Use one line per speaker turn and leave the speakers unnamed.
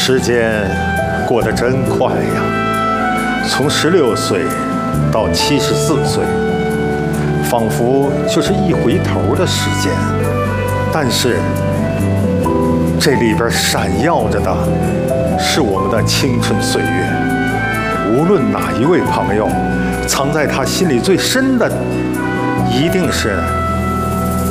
时间过得真快呀，从16岁到74岁，仿佛就是一回头的时间。但是这里边闪耀着的是我们的青春岁月。无论哪一位朋友，藏在他心里最深的，一定是